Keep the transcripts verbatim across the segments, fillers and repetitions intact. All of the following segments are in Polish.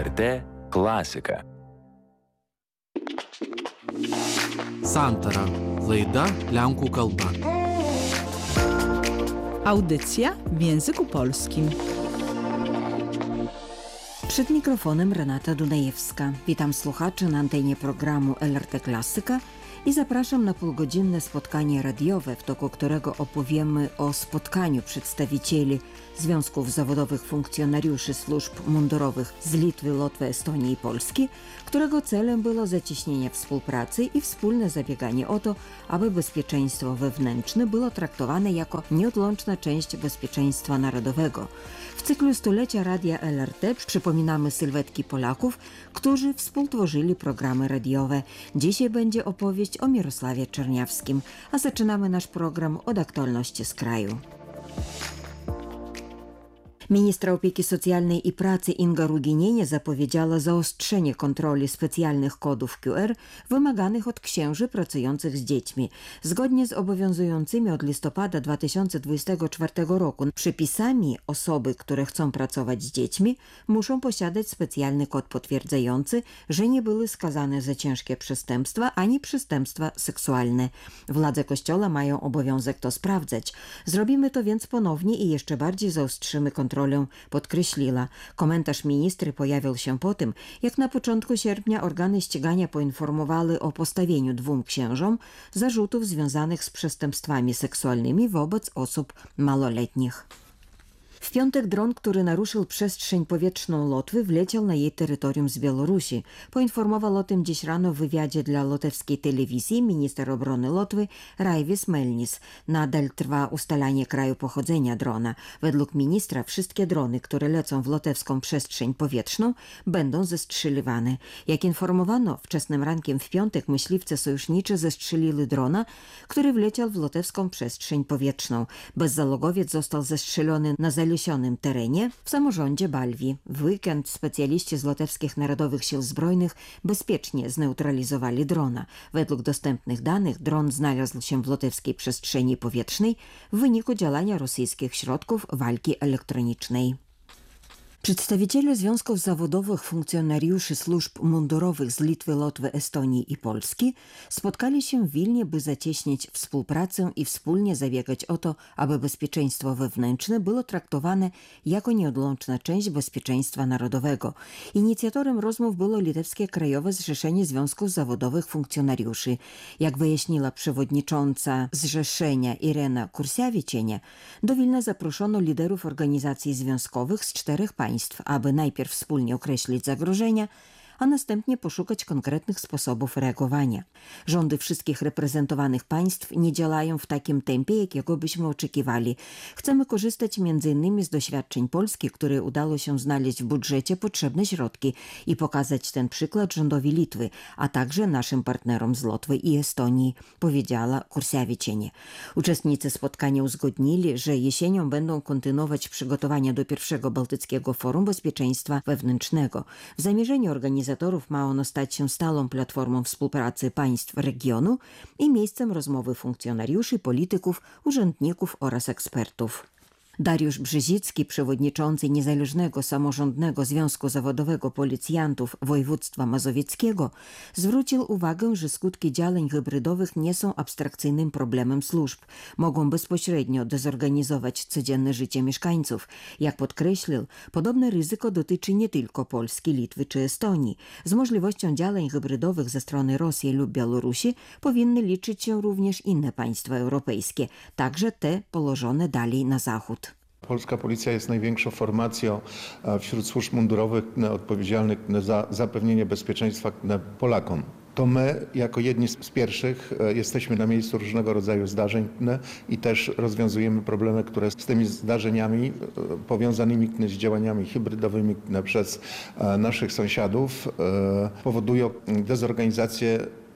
L R T klasika. Santara. Laida lenkų kalba. Audycja w języku polskim. Przed mikrofonem Renata Dunajewska. Witam słuchaczy na antenie programu L R T Klasyka i zapraszam na półgodzinne spotkanie radiowe, w toku którego opowiemy o spotkaniu przedstawicieli Związków Zawodowych Funkcjonariuszy Służb Mundurowych z Litwy, Łotwy, Estonii i Polski, którego celem było zacieśnienie współpracy i wspólne zabieganie o to, aby bezpieczeństwo wewnętrzne było traktowane jako nieodłączna część bezpieczeństwa narodowego. W cyklu stulecia Radia L R T przypominamy sylwetki Polaków, którzy współtworzyli programy radiowe. Dzisiaj będzie opowieść o Mirosławie Czerniawskim, a zaczynamy nasz program od aktualności z kraju. Ministra opieki socjalnej i pracy Inga Ruginienė zapowiedziała zaostrzenie kontroli specjalnych kodów Q R wymaganych od księży pracujących z dziećmi. Zgodnie z obowiązującymi od listopada dwa tysiące dwudziestego czwartego roku przepisami, osoby, które chcą pracować z dziećmi, muszą posiadać specjalny kod potwierdzający, że nie były skazane za ciężkie przestępstwa ani przestępstwa seksualne. Władze Kościoła mają obowiązek to sprawdzać. Zrobimy to więc ponownie i jeszcze bardziej zaostrzymy kontrolę, podkreśliła. Komentarz ministry pojawił się po tym, jak na początku sierpnia organy ścigania poinformowały o postawieniu dwóm księżom zarzutów związanych z przestępstwami seksualnymi wobec osób małoletnich. W piątek dron, który naruszył przestrzeń powietrzną Łotwy, wleciał na jej terytorium z Białorusi. Poinformował o tym dziś rano w wywiadzie dla łotewskiej telewizji minister obrony Łotwy Raivis Melnis. Nadal trwa ustalanie kraju pochodzenia drona. Według ministra wszystkie drony, które lecą w łotewską przestrzeń powietrzną, będą zestrzeliwane. Jak informowano, wczesnym rankiem w piątek myśliwcy sojuszniczy zestrzelili drona, który wleciał w łotewską przestrzeń powietrzną. Bezzałogowiec został zestrzelony na zalesionym terenie w samorządzie Balwi. W weekend specjaliści z Łotewskich Narodowych Sił Zbrojnych bezpiecznie zneutralizowali drona. Według dostępnych danych dron znalazł się w łotewskiej przestrzeni powietrznej w wyniku działania rosyjskich środków walki elektronicznej. Przedstawiciele Związków Zawodowych Funkcjonariuszy Służb Mundurowych z Litwy, Łotwy, Estonii i Polski spotkali się w Wilnie, by zacieśnić współpracę i wspólnie zabiegać o to, aby bezpieczeństwo wewnętrzne było traktowane jako nieodłączna część bezpieczeństwa narodowego. Inicjatorem rozmów było Litewskie Krajowe Zrzeszenie Związków Zawodowych Funkcjonariuszy. Jak wyjaśniła przewodnicząca zrzeszenia Irena Kursiawicienė, do Wilna zaproszono liderów organizacji związkowych z czterech państw, aby najpierw wspólnie określić zagrożenia, a następnie poszukać konkretnych sposobów reagowania. Rządy wszystkich reprezentowanych państw nie działają w takim tempie, jakiego byśmy oczekiwali. Chcemy korzystać między innymi z doświadczeń Polski, które udało się znaleźć w budżecie potrzebne środki i pokazać ten przykład rządowi Litwy, a także naszym partnerom z Łotwy i Estonii, powiedziała Kursiawicienė. Uczestnicy spotkania uzgodnili, że jesienią będą kontynuować przygotowania do pierwszego Bałtyckiego Forum Bezpieczeństwa Wewnętrznego. W zamierzeniu organizacji ma ono stać się stałą platformą współpracy państw regionu i miejscem rozmowy funkcjonariuszy, polityków, urzędników oraz ekspertów. Dariusz Brzezicki, przewodniczący Niezależnego Samorządnego Związku Zawodowego Policjantów Województwa Mazowieckiego, zwrócił uwagę, że skutki działań hybrydowych nie są abstrakcyjnym problemem służb. Mogą bezpośrednio dezorganizować codzienne życie mieszkańców. Jak podkreślił, podobne ryzyko dotyczy nie tylko Polski, Litwy czy Estonii. Z możliwością działań hybrydowych ze strony Rosji lub Białorusi powinny liczyć się również inne państwa europejskie, także te położone dalej na zachód. Polska Policja jest największą formacją wśród służb mundurowych odpowiedzialnych za zapewnienie bezpieczeństwa Polakom. To my, jako jedni z pierwszych, jesteśmy na miejscu różnego rodzaju zdarzeń i też rozwiązujemy problemy, które z tymi zdarzeniami powiązanymi z działaniami hybrydowymi przez naszych sąsiadów powodują dezorganizację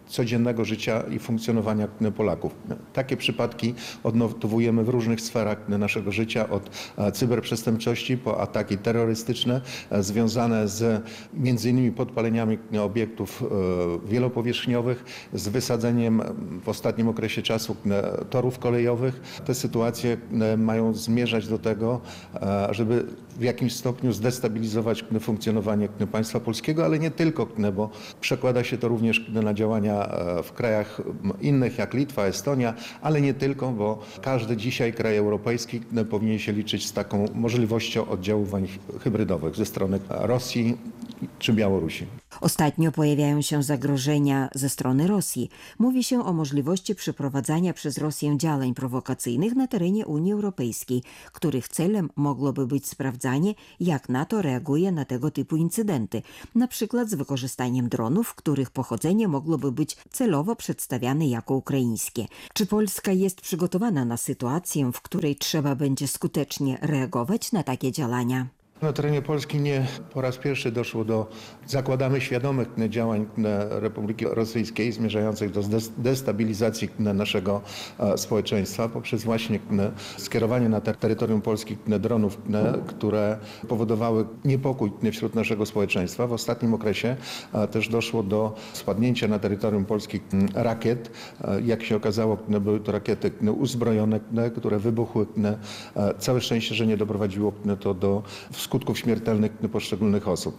codziennego życia i funkcjonowania Polaków. Takie przypadki odnotowujemy w różnych sferach naszego życia, od cyberprzestępczości po ataki terrorystyczne związane z między innymi podpaleniami obiektów wielopowierzchniowych, z wysadzeniem w ostatnim okresie czasu torów kolejowych. Te sytuacje mają zmierzać do tego, żeby w jakimś stopniu zdestabilizować funkcjonowanie państwa polskiego, ale nie tylko, bo przekłada się to również na działania w krajach innych jak Litwa, Estonia, ale nie tylko, bo każdy dzisiaj kraj europejski powinien się liczyć z taką możliwością oddziaływań hybrydowych ze strony Rosji czy Białorusi. Ostatnio pojawiają się zagrożenia ze strony Rosji. Mówi się o możliwości przeprowadzania przez Rosję działań prowokacyjnych na terenie Unii Europejskiej, których celem mogłoby być sprawdzanie, jak NATO reaguje na tego typu incydenty, na przykład z wykorzystaniem dronów, których pochodzenie mogłoby być celowo przedstawiane jako ukraińskie. Czy Polska jest przygotowana na sytuację, w której trzeba będzie skutecznie reagować na takie działania? Na terenie Polski nie po raz pierwszy doszło do, zakładamy, świadomych działań Republiki Rosyjskiej zmierzających do destabilizacji naszego społeczeństwa poprzez właśnie skierowanie na terytorium Polski dronów, które powodowały niepokój wśród naszego społeczeństwa. W ostatnim okresie też doszło do spadnięcia na terytorium Polski rakiet. Jak się okazało, były to rakiety uzbrojone, które wybuchły. Całe szczęście, że nie doprowadziło to do skutków śmiertelnych poszczególnych osób.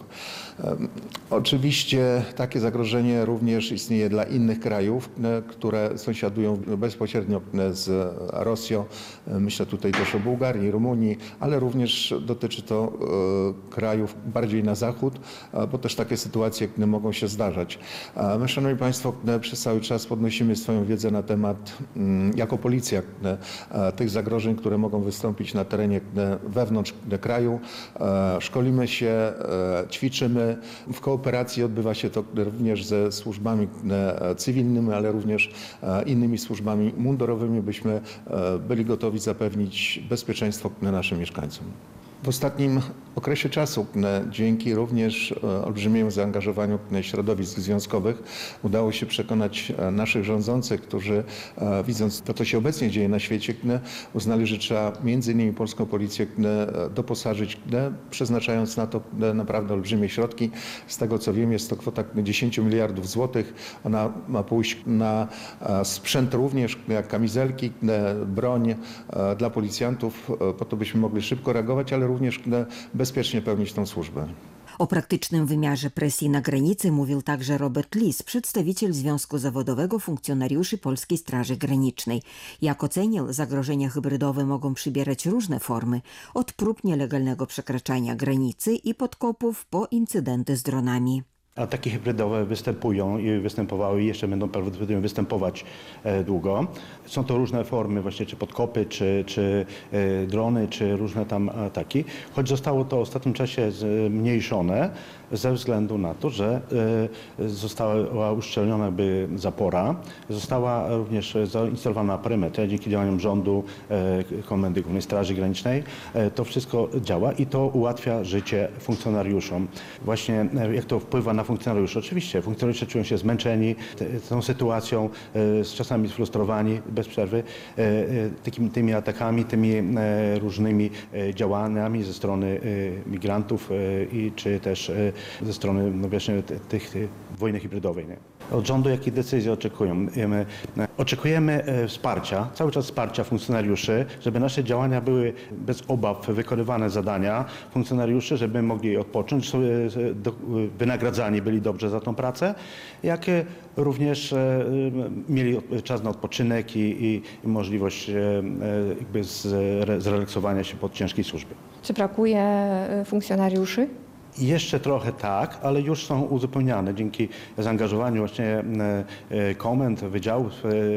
Oczywiście takie zagrożenie również istnieje dla innych krajów, które sąsiadują bezpośrednio z Rosją. Myślę tutaj też o Bułgarii, Rumunii, ale również dotyczy to krajów bardziej na zachód, bo też takie sytuacje mogą się zdarzać. My, szanowni państwo, przez cały czas podnosimy swoją wiedzę na temat, jako policja, tych zagrożeń, które mogą wystąpić na terenie wewnątrz kraju. Szkolimy się, ćwiczymy. W kooperacji odbywa się to również ze służbami cywilnymi, ale również innymi służbami mundurowymi, byśmy byli gotowi zapewnić bezpieczeństwo naszym mieszkańcom. W ostatnim okresie czasu, dzięki również olbrzymiemu zaangażowaniu środowisk związkowych, udało się przekonać naszych rządzących, którzy, widząc to, co się obecnie dzieje na świecie, uznali, że trzeba między innymi polską policję doposażyć, przeznaczając na to naprawdę olbrzymie środki. Z tego, co wiem, jest to kwota dziesięć miliardów złotych. Ona ma pójść na sprzęt również, jak kamizelki, broń dla policjantów, po to byśmy mogli szybko reagować, ale również bezpiecznie pełnić tą służbę. O praktycznym wymiarze presji na granicy mówił także Robert Lis, przedstawiciel Związku Zawodowego Funkcjonariuszy Polskiej Straży Granicznej. Jak ocenił, zagrożenia hybrydowe mogą przybierać różne formy, od prób nielegalnego przekraczania granicy i podkopów po incydenty z dronami. Ataki hybrydowe występują i występowały i jeszcze będą prawdopodobnie występować długo. Są to różne formy, właśnie czy podkopy, czy, czy drony, czy różne tam ataki. Choć zostało to w ostatnim czasie zmniejszone ze względu na to, że została uszczelniona jakby zapora, została również zainstalowana perymetria dzięki działaniom rządu, Komendy Głównej Straży Granicznej. To wszystko działa i to ułatwia życie funkcjonariuszom. Właśnie jak to wpływa na funkcjonariuszy. Oczywiście funkcjonariusze czują się zmęczeni tą sytuacją, czasami sfrustrowani bez przerwy takimi, tymi atakami, tymi różnymi działaniami ze strony migrantów i czy też ze strony no właśnie tych wojny hybrydowej. Nie? Od rządu jakie decyzje oczekujemy? Oczekujemy wsparcia, cały czas wsparcia funkcjonariuszy, żeby nasze działania były bez obaw wykonywane zadania funkcjonariuszy, żeby mogli odpocząć, wynagradzani byli dobrze za tą pracę, jak również mieli czas na odpoczynek i, i, i możliwość jakby zrelaksowania się pod ciężkiej służbie. Czy brakuje funkcjonariuszy? Jeszcze trochę tak, ale już są uzupełniane dzięki zaangażowaniu właśnie komend, wydziałów,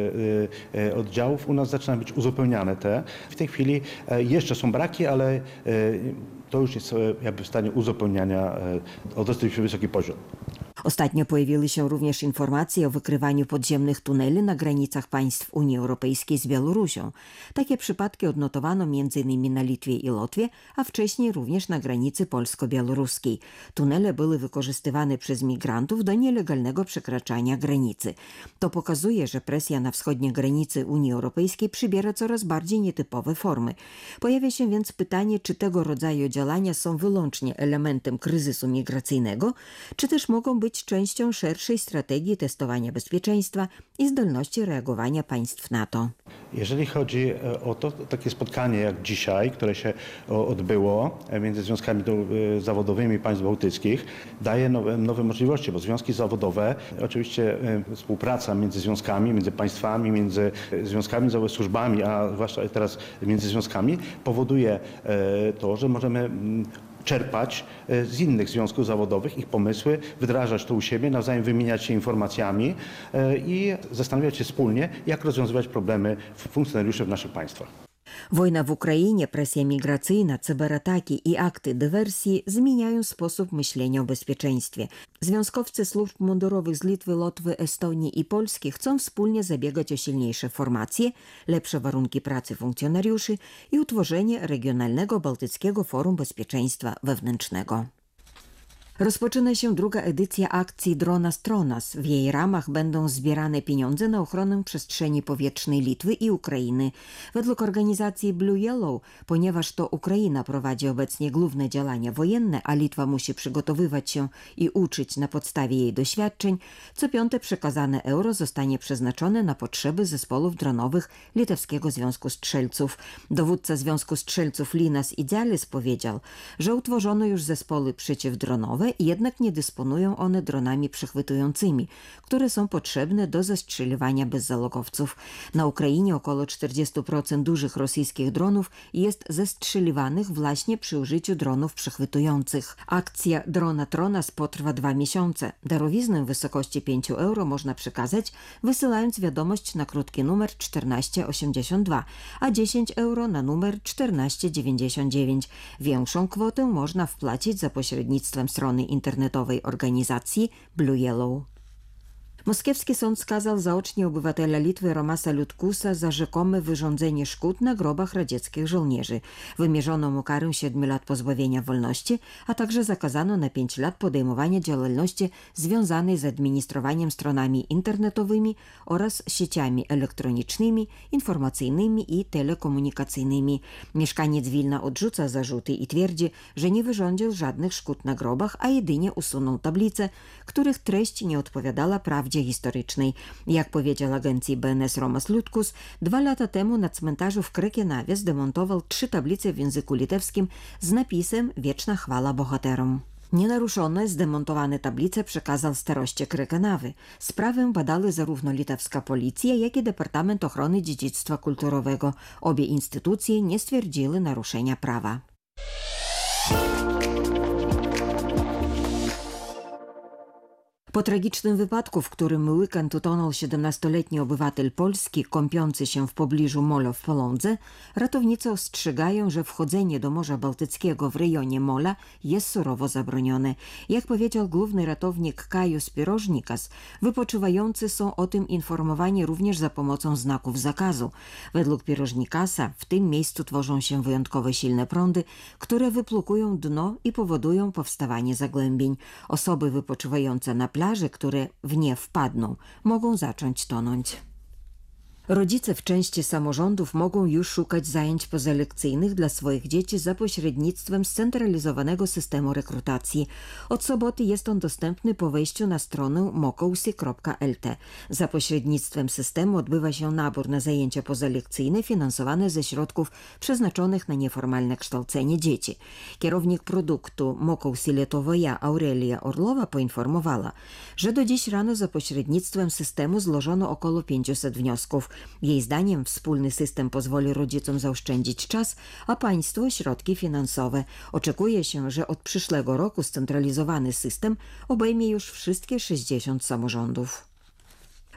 oddziałów. U nas zaczyna być uzupełniane te. W tej chwili jeszcze są braki, ale to już jest jakby w stanie uzupełniania o dosyć wysoki poziom. Ostatnio pojawiły się również informacje o wykrywaniu podziemnych tuneli na granicach państw Unii Europejskiej z Białorusią. Takie przypadki odnotowano między innymi na Litwie i Łotwie, a wcześniej również na granicy polsko-białoruskiej. Tunele były wykorzystywane przez migrantów do nielegalnego przekraczania granicy. To pokazuje, że presja na wschodniej granicy Unii Europejskiej przybiera coraz bardziej nietypowe formy. Pojawia się więc pytanie, czy tego rodzaju działania są wyłącznie elementem kryzysu migracyjnego, czy też mogą być częścią szerszej strategii testowania bezpieczeństwa i zdolności reagowania państw NATO. Jeżeli chodzi o to takie spotkanie jak dzisiaj, które się odbyło między związkami zawodowymi państw bałtyckich, daje nowe, nowe możliwości, bo związki zawodowe, oczywiście współpraca między związkami, między państwami, między związkami, służbami, a zwłaszcza teraz między związkami, powoduje to, że możemy czerpać z innych związków zawodowych ich pomysły, wdrażać to u siebie, nawzajem wymieniać się informacjami i zastanawiać się wspólnie, jak rozwiązywać problemy funkcjonariuszy w naszych państwach. Wojna w Ukrainie, presja migracyjna, cyberataki i akty dywersji zmieniają sposób myślenia o bezpieczeństwie. Związkowcy służb mundurowych z Litwy, Łotwy, Estonii i Polski chcą wspólnie zabiegać o silniejsze formacje, lepsze warunki pracy funkcjonariuszy i utworzenie Regionalnego Bałtyckiego Forum Bezpieczeństwa Wewnętrznego. Rozpoczyna się druga edycja akcji Dronas Tronas. W jej ramach będą zbierane pieniądze na ochronę przestrzeni powietrznej Litwy i Ukrainy. Według organizacji Blue Yellow, ponieważ to Ukraina prowadzi obecnie główne działania wojenne, a Litwa musi przygotowywać się i uczyć na podstawie jej doświadczeń, co piąte przekazane euro zostanie przeznaczone na potrzeby zespołów dronowych Litewskiego Związku Strzelców. Dowódca Związku Strzelców Linas Idealis powiedział, że utworzono już zespoły przeciwdronowe, jednak nie dysponują one dronami przechwytującymi, które są potrzebne do zestrzeliwania bezzalogowców. Na Ukrainie około czterdzieści procent dużych rosyjskich dronów jest zestrzeliwanych właśnie przy użyciu dronów przechwytujących. Akcja Drona Tronas potrwa dwa miesiące. Darowiznę w wysokości pięć euro można przekazać, wysyłając wiadomość na krótki numer czternaście osiemdziesiąt dwa, a dziesięć euro na numer czternaście dziewięćdziesiąt dziewięć. Większą kwotę można wpłacić za pośrednictwem strony internetowej organizacji Blue Yellow. Moskiewski sąd skazał zaocznie obywatela Litwy Romasa Liutkusa za rzekome wyrządzenie szkód na grobach radzieckich żołnierzy. Wymierzono mu karę siedmiu lat pozbawienia wolności, a także zakazano na pięć lat podejmowania działalności związanej z administrowaniem stronami internetowymi oraz sieciami elektronicznymi, informacyjnymi i telekomunikacyjnymi. Mieszkaniec Wilna odrzuca zarzuty i twierdzi, że nie wyrządził żadnych szkód na grobach, a jedynie usunął tablice, których treść nie odpowiadała prawdzie historycznej. Jak powiedział agencji B N S Romas Liutkus, dwa lata temu na cmentarzu w Krekenawie zdemontował trzy tablice w języku litewskim z napisem „Wieczna chwała bohaterom”. Nienaruszone, zdemontowane tablice przekazał staroście Krekenawy. Sprawę badały zarówno litewska policja, jak i Departament Ochrony Dziedzictwa Kulturowego. Obie instytucje nie stwierdziły naruszenia prawa. Po tragicznym wypadku, w którym w weekend utonął siedemnastoletni obywatel Polski kąpiący się w pobliżu mola w Polądze, ratownicy ostrzegają, że wchodzenie do Morza Bałtyckiego w rejonie mola jest surowo zabronione. Jak powiedział główny ratownik Kajus Pirożnikas, wypoczywający są o tym informowani również za pomocą znaków zakazu. Według Pirożnikasa w tym miejscu tworzą się wyjątkowo silne prądy, które wyplukują dno i powodują powstawanie zagłębień. Osoby wypoczywające na plaży, które w nie wpadną, mogą zacząć tonąć. Rodzice w części samorządów mogą już szukać zajęć pozalekcyjnych dla swoich dzieci za pośrednictwem scentralizowanego systemu rekrutacji. Od soboty jest on dostępny po wejściu na stronę mokousy kropka l t. Za pośrednictwem systemu odbywa się nabór na zajęcia pozalekcyjne finansowane ze środków przeznaczonych na nieformalne kształcenie dzieci. Kierownik produktu Mokousy Lietowoja Aurelia Orlowa poinformowała, że do dziś rano za pośrednictwem systemu złożono około pięćset wniosków. Jej zdaniem wspólny system pozwoli rodzicom zaoszczędzić czas, a państwu środki finansowe. Oczekuje się, że od przyszłego roku scentralizowany system obejmie już wszystkie sześćdziesiąt samorządów.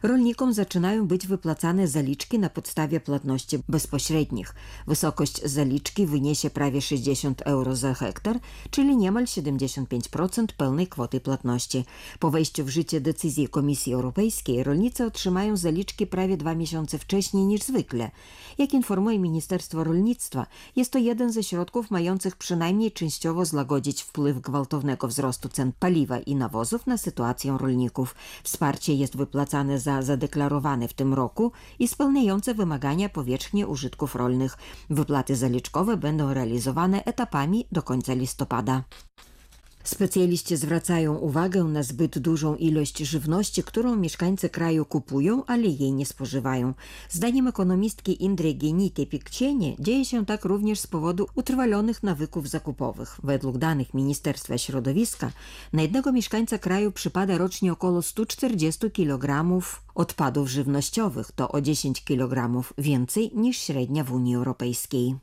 Rolnikom zaczynają być wypłacane zaliczki na podstawie płatności bezpośrednich. Wysokość zaliczki wyniesie prawie sześćdziesiąt euro za hektar, czyli niemal siedemdziesiąt pięć procent pełnej kwoty płatności. Po wejściu w życie decyzji Komisji Europejskiej rolnicy otrzymają zaliczki prawie dwa miesiące wcześniej niż zwykle. Jak informuje Ministerstwo Rolnictwa, jest to jeden ze środków mających przynajmniej częściowo złagodzić wpływ gwałtownego wzrostu cen paliwa i nawozów na sytuację rolników. Wsparcie jest wypłacane za zadeklarowane w tym roku i spełniające wymagania powierzchnie użytków rolnych. Wypłaty zaliczkowe będą realizowane etapami do końca listopada. Specjaliści zwracają uwagę na zbyt dużą ilość żywności, którą mieszkańcy kraju kupują, ale jej nie spożywają. Zdaniem ekonomistki Indry Genite-Pikcienie dzieje się tak również z powodu utrwalonych nawyków zakupowych. Według danych Ministerstwa Środowiska na jednego mieszkańca kraju przypada rocznie około sto czterdzieści kilogramów odpadów żywnościowych. To o dziesięć kilogramów więcej niż średnia w Unii Europejskiej.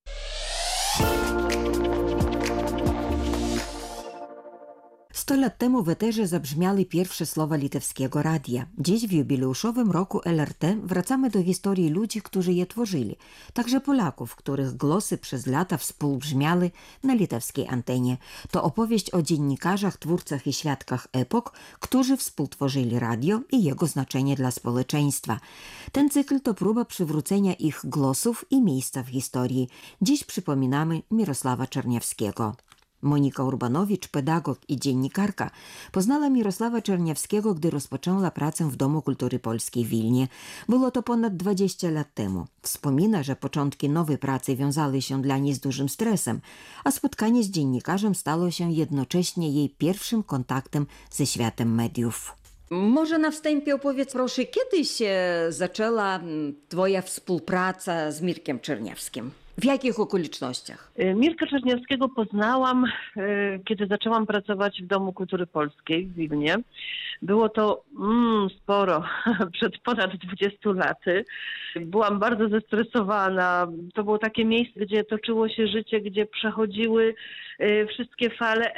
Sto lat temu w eterze zabrzmiały pierwsze słowa litewskiego radia. Dziś w jubileuszowym roku L R T wracamy do historii ludzi, którzy je tworzyli. Także Polaków, których głosy przez lata współbrzmiały na litewskiej antenie. To opowieść o dziennikarzach, twórcach i świadkach epok, którzy współtworzyli radio i jego znaczenie dla społeczeństwa. Ten cykl to próba przywrócenia ich głosów i miejsca w historii. Dziś przypominamy Mirosława Czerniawskiego. Monika Urbanowicz, pedagog i dziennikarka, poznała Mirosława Czerniawskiego, gdy rozpoczęła pracę w Domu Kultury Polskiej w Wilnie. Było to ponad dwadzieścia lat temu. Wspomina, że początki nowej pracy wiązały się dla niej z dużym stresem, a spotkanie z dziennikarzem stało się jednocześnie jej pierwszym kontaktem ze światem mediów. Może na wstępie opowiedz proszę, kiedy się zaczęła twoja współpraca z Mirkiem Czerniawskim? W jakich okolicznościach? Mirka Czerniawskiego poznałam, kiedy zaczęłam pracować w Domu Kultury Polskiej w Wilnie. Było to mm, sporo, przed ponad dwudziestu laty. Byłam bardzo zestresowana. To było takie miejsce, gdzie toczyło się życie, gdzie przechodziły wszystkie fale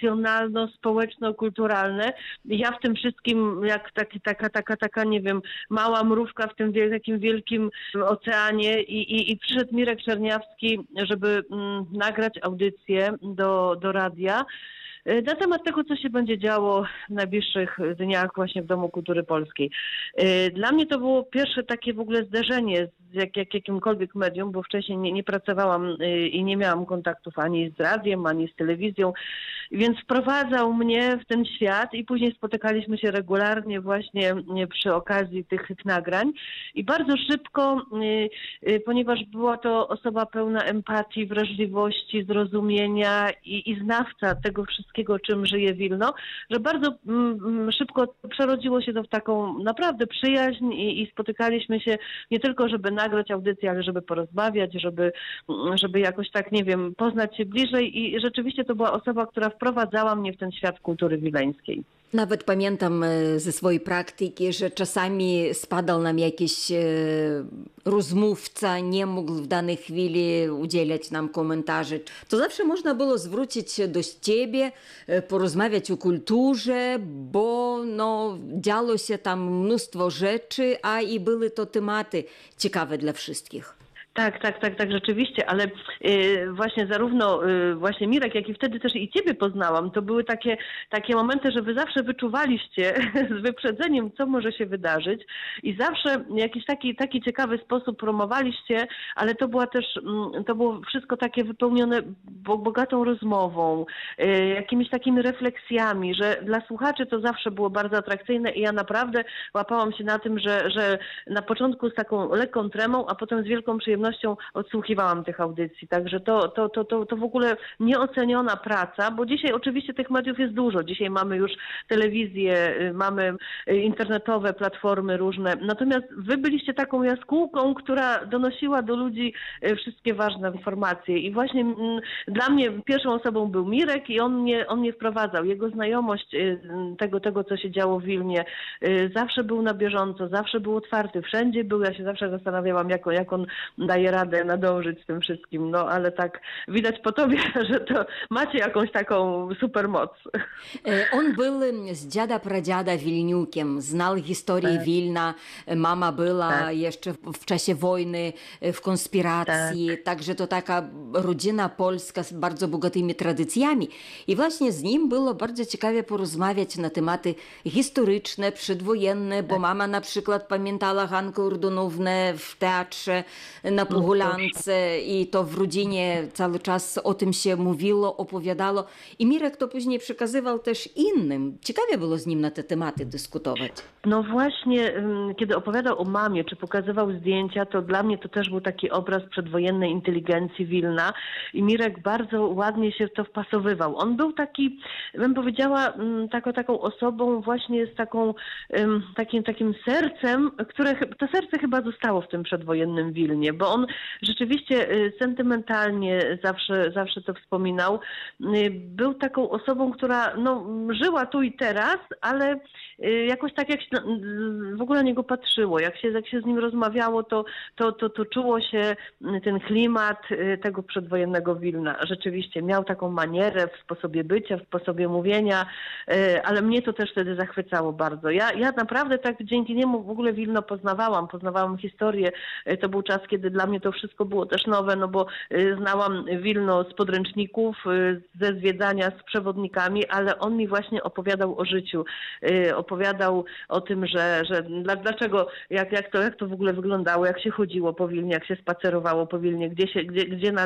emocjonalno-społeczno-kulturalne. Ja w tym wszystkim, jak taki, taka, taka, taka, nie wiem, mała mrówka w tym takim wielkim oceanie i, i, i przyszedł Mirek Czerniawski, żeby mm, nagrać audycję do, do radia na temat tego, co się będzie działo w najbliższych dniach właśnie w Domu Kultury Polskiej. Dla mnie to było pierwsze takie w ogóle zderzenie z jak, jak, jakimkolwiek medium, bo wcześniej nie, nie pracowałam i nie miałam kontaktów ani z radiem, ani z telewizją, więc wprowadzał mnie w ten świat i później spotykaliśmy się regularnie właśnie przy okazji tych nagrań i bardzo szybko, ponieważ była to osoba pełna empatii, wrażliwości, zrozumienia i, i znawca tego wszystkiego, czym żyje Wilno, że bardzo mm, szybko przerodziło się to w taką naprawdę przyjaźń i, i spotykaliśmy się nie tylko, żeby nagrać audycję, ale żeby porozmawiać, żeby, żeby jakoś tak, nie wiem, poznać się bliżej i rzeczywiście to była osoba, która wprowadzała mnie w ten świat kultury wileńskiej. Nawet pamiętam ze swojej praktyki, że czasami spadał nam jakiś e, rozmówca, nie mógł w danej chwili udzielać nam komentarzy. To zawsze można było zwrócić się do ciebie, porozmawiać o kulturze, bo no, działo się tam mnóstwo rzeczy, a i były to tematy ciekawe dla wszystkich. Tak, tak, tak, tak, rzeczywiście, ale y, właśnie zarówno y, właśnie Mirek, jak i wtedy też i ciebie poznałam, to były takie, takie momenty, że wy zawsze wyczuwaliście z wyprzedzeniem, co może się wydarzyć i zawsze w jakiś taki, taki ciekawy sposób promowaliście, ale to była też, y, to było wszystko takie wypełnione bogatą rozmową, y, jakimiś takimi refleksjami, że dla słuchaczy to zawsze było bardzo atrakcyjne i ja naprawdę łapałam się na tym, że, że na początku z taką lekką tremą, a potem z wielką przyjemnością odsłuchiwałam tych audycji, także to, to, to, to, to w ogóle nieoceniona praca, bo dzisiaj oczywiście tych mediów jest dużo, dzisiaj mamy już telewizję, mamy internetowe platformy różne, natomiast wy byliście taką jaskółką, która donosiła do ludzi wszystkie ważne informacje i właśnie m, dla mnie pierwszą osobą był Mirek i on mnie, on mnie wprowadzał, jego znajomość tego, tego, co się działo w Wilnie, zawsze był na bieżąco, zawsze był otwarty, wszędzie był, ja się zawsze zastanawiałam, jak, jak on daje radę nadążyć z tym wszystkim. No ale tak widać po tobie, że to macie jakąś taką supermoc. On był z dziada pradziada Wilniukiem, znał historię Tak. Wilna. Mama była Tak. jeszcze w czasie wojny w konspiracji, Tak. także to taka rodzina polska z bardzo bogatymi tradycjami. I właśnie z nim było bardzo ciekawie porozmawiać na tematy historyczne, przedwojenne, bo mama na przykład pamiętała Hankę Urdonownę w teatrze na Pogulance i to w rodzinie cały czas o tym się mówiło, opowiadało. I Mirek to później przekazywał też innym. Ciekawie było z nim na te tematy dyskutować. No właśnie, ym, kiedy opowiadał o mamie, czy pokazywał zdjęcia, to dla mnie to też był taki obraz przedwojennej inteligencji Wilna i Mirek bardzo ładnie się w to wpasowywał. On był taki, bym powiedziała, ym, taką, taką osobą właśnie z taką, ym, takim, takim sercem, które to serce chyba zostało w tym przedwojennym Wilnie, bo on rzeczywiście y, sentymentalnie zawsze, zawsze to wspominał. Y, był taką osobą, która no, żyła tu i teraz, ale y, jakoś tak jak się na, w ogóle na niego patrzyło, jak się, jak się z nim rozmawiało, to, to, to, to czuło się ten klimat y, tego przedwojennego Wilna. Rzeczywiście miał taką manierę w sposobie bycia, w sposobie mówienia, y, ale mnie to też wtedy zachwycało bardzo. Ja, ja naprawdę tak dzięki niemu w ogóle Wilno poznawałam, poznawałam historię. Y, to był czas, kiedy dla mnie to wszystko było też nowe, no bo y, znałam Wilno z podręczników, y, ze zwiedzania z przewodnikami, ale on mi właśnie opowiadał o życiu. Y, opowiadał o tym, że, że dla, dlaczego, jak, jak, to, jak to w ogóle wyglądało, jak się chodziło po Wilnie, jak się spacerowało po Wilnie, gdzie, się, gdzie, gdzie